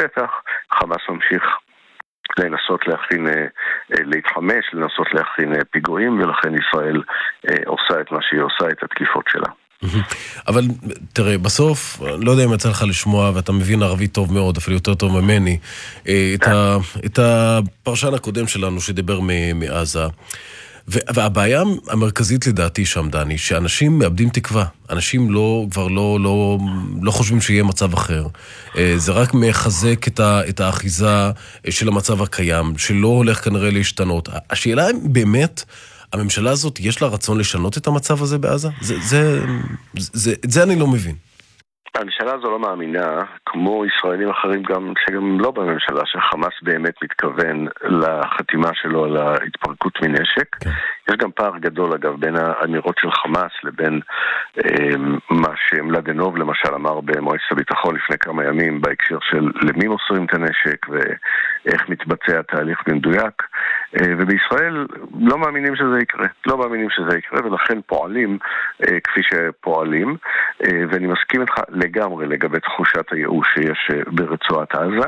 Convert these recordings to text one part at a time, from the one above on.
בשטח, חמאס ממשיך לנסות להתחמש, לנסות להכין פיגועים, ולכן ישראל עושה את מה שהיא עושה, את התקיפות שלה. אבל תראה, בסוף, לא יודע אם יצא לך לשמוע, ואתה מבין ערבית טוב מאוד, אפילו יותר טוב ממני, את הפרשן הקודם שלנו שדיבר מעזה, והבעיה המרכזית לדעתי שם, דני, שאנשים מאבדים תקווה. אנשים כבר לא חושבים שיהיה מצב אחר. זה רק מחזק את האחיזה של המצב הקיים, שלא הולך כנראה להשתנות. השאלה אם באמת הממשלה הזאת יש לה רצון לשנות את המצב הזה בעזה? זה אני לא מבין. הממשלה הזו לא מאמינה, כמו ישראלים אחרים שגם לא בממשלה, שחמאס באמת מתכוון לחתימה שלו על ההתפרקות מנשק. יש גם פער גדול אגב בין האמירות של חמאס לבין מה שמלדנוב למשל אמר במועצת הביטחון לפני כמה ימים בהקשר של למי מוסרים את הנשק ואיך מתבצע התהליך במדויק, ובישראל לא מאמינים שזה יקרה, ולכן פועלים כפי שפועלים, ואני מסכים איתך לגמרי לגבי תחושת הייאוש שיש ברצועת עזה.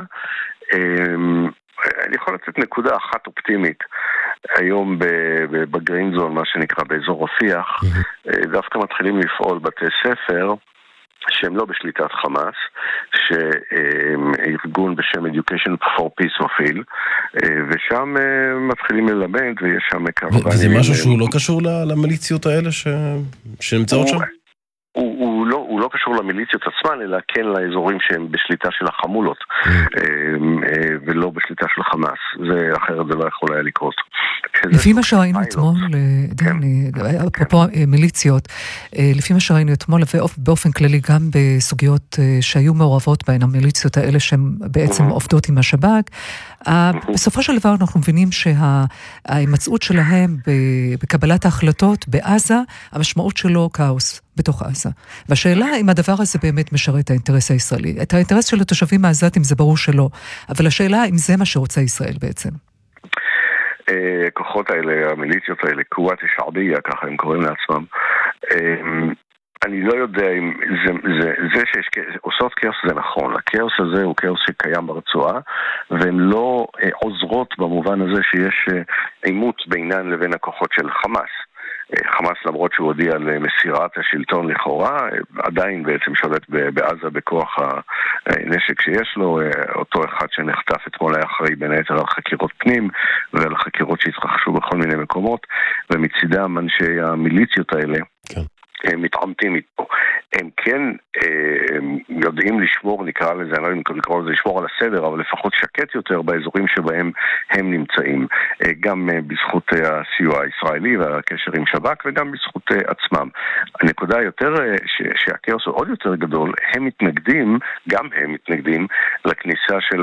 אני יכול לתת נקודה אחת אופטימית. היום בגרינזון, מה שנקרא באזור רפיח, דווקא מתחילים לפעול בתי ספר שהם לא בשליטת חמאס, שארגון בשם Education for Peace מפעיל, ושם מתחילים ללמד, ויש שם כמובן... וזה משהו שהוא לא קשור למיליציות האלה שנמצאות שם? הוא לא קשור למיליציות עצמן, אלא כן לאזורים שהם בשליטה של החמולות, ולא בשליטה של חמאס. זה אחרת, זה לא יכול היה לקרות. לפי מה שראינו אתמול, דני, אפרופו מיליציות, לפי מה שראינו אתמול, ובאופן כללי גם בסוגיות שהיו מעורבות בהן, המיליציות האלה שהן בעצם עובדות עם השב"כ, בסופו של דבר אנחנו מבינים שההימצאות שלהם בקבלת ההחלטות בעזה, המשמעות שלו כאוס בתוך עזה. והשאלה אם הדבר הזה באמת משרת את האינטרס הישראלי. את האינטרס של התושבים העזתים זה ברור שלא, אבל השאלה אם זה מה שרוצה ישראל בעצם. הכוחות האלה, המיליציות האלה, קוואט השעביה, ככה הם קוראים לעצמם, אני לא יודע אם זה שיש עושות כאוס זה נכון. הכאוס הזה הוא כאוס שקיים ברצועה, והן לא עוזרות במובן הזה שיש עימות בינן לבין הכוחות של חמאס. חמאס למרות שהוא הודיע למסירת השלטון לכאורה, עדיין בעצם שולט בעזה בכוח הנשק שיש לו. אותו אחד שנחטף אתמול היה אחראי בין היתר על חקירות פנים ועל חקירות שהתרחשו בכל מיני מקומות, ומצידם אנשי המיליציות האלה הם מתעמתים איתו. הם כן יודעים לשמור, נקרא לזה, אני לא יודע אם לקרוא לזה לשמור על הסדר, אבל לפחות שקט יותר באזורים שבהם הם נמצאים, גם בזכות הסיוע הישראלי והקשר עם שב"כ, וגם בזכות עצמם. הנקודה יותר שהכאוס הוא עוד יותר גדול, גם הם מתנגדים לכניסה של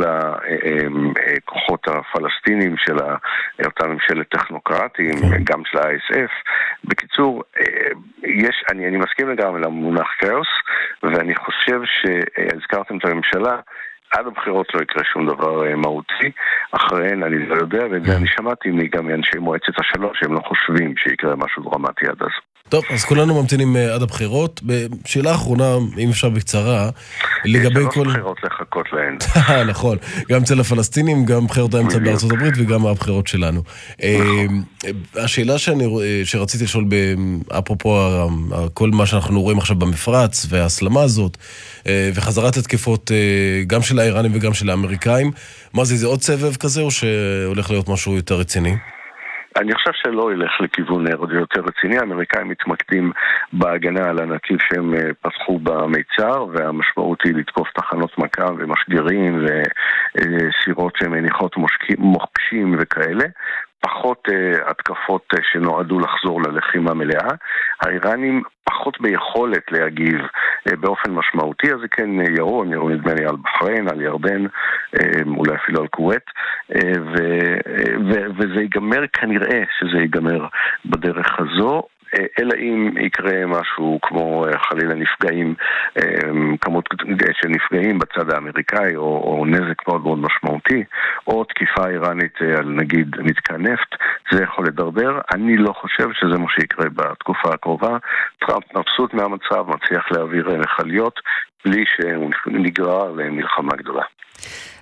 הכוחות הפלסטינים, של אותה ממשלת טכנוקרטים, גם של ה-ISF. בקיצור, אני מסכים לגמרי למונח כאוס, ואני חושב שהזכרתם את הממשלה, עד הבחירות לא יקרה שום דבר מהותי, אחריהן אני לא יודע, ואת זה אני שמעתי גם מאנשי מועצת השלום, שהם לא חושבים שיקרה משהו דרמטי עד אז. טוב, אז כולנו ממתינים עד הבחירות. בשאלה האחרונה, אם אפשר בקצרה, לגבי כל... שלוש בחירות לחכות להן. נכון, גם אצל הפלסטינים, גם בחירות האמצע בארצות הברית, וגם הבחירות שלנו. השאלה שרציתי לשאול, אפרופו כל מה שאנחנו רואים עכשיו במפרץ, וההסלמה הזאת, וחזרת התקפות גם של האיראנים וגם של האמריקאים, מה זה עוד סבב כזה, או שהולך להיות משהו יותר רציני? אני חושב שלא ילך לכיוון יותר רציני. האמריקאים מתמקדים בהגנה על הנתיב שהם פתחו במיצר, והמשמעות היא לתקוף תחנות מכה ומשגרים וסירות שמניחות מוקשים וכאלה. פחות התקפות שנועדו לחזור ללחימה מלאה. האיראנים פחות ביכולת להגיב באופן משמעותי, אז זה כן ירו נדמה לי על בחריין, על ירדן, אולי אפילו על כווית, וזה ייגמר, כנראה שזה ייגמר בדרך הזו, אלא אם יקרה משהו כמו חלילה נפגעים, כמות של נפגעים בצד האמריקאי, או נזק מאוד מאוד משמעותי, או תקיפה איראנית על נגיד מתקן נפט, זה יכול לדרדר. אני לא חושב שזה מה שיקרה בתקופה הקרובה. טראמפ מבסוט מהמצב, מצליח להעביר מכליות, בלי שהוא נגרר למלחמה גדולה.